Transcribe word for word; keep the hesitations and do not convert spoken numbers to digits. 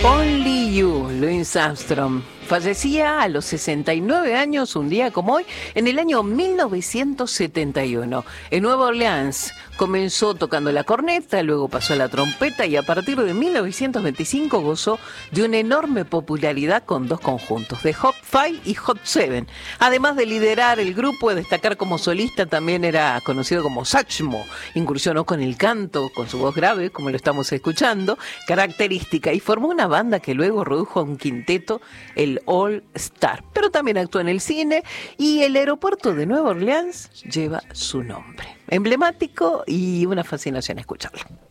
Only You, Louis Armstrong. Fallecía a los sesenta y nueve años, un día como hoy, en el año mil novecientos setenta y uno. En Nueva Orleans comenzó tocando la corneta, luego pasó a la trompeta y a partir de mil novecientos veinticinco gozó de una enorme popularidad con dos conjuntos, The Hot Five y Hot Seven. Además de liderar el grupo y destacar como solista, también era conocido como Satchmo. Incursionó con el canto, con su voz grave, como lo estamos escuchando, característica, y formó una banda que luego redujo a un quinteto, el All Star. Pero también actuó en el cine y el aeropuerto de Nueva Orleans lleva su nombre. Emblemático y una fascinación escucharlo.